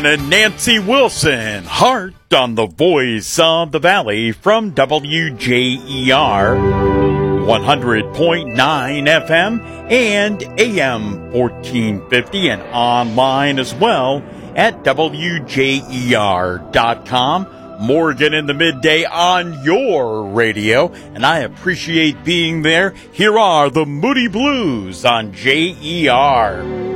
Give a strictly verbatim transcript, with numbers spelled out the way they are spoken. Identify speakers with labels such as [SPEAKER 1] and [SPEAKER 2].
[SPEAKER 1] And Nancy Wilson, Heart on the Voice of the Valley from W J E R, one hundred point nine F M and A M fourteen fifty, and online as well at W J E R dot com. Morgan in the midday on your radio, and I appreciate being there. Here are the Moody Blues on J E R.